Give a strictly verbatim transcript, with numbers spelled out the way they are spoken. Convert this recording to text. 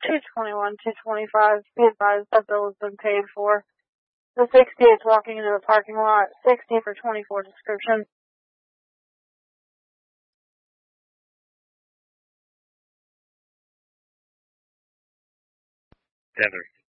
two twenty-one, two twenty-five, be advised that bill has been paid for. The sixty is walking into the parking lot. sixty for twenty-four description. Denver.